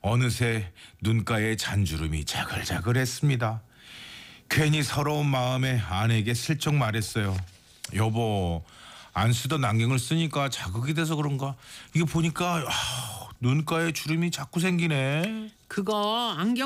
어느새 눈가에 잔주름이 자글자글했습니다. 괜히 서러운 마음에 아내에게 슬쩍 말했어요. 여보, 안 쓰던 안경을 쓰니까 자극이 돼서 그런가? 이거 보니까 눈가에 주름이 자꾸 생기네. 그거 안경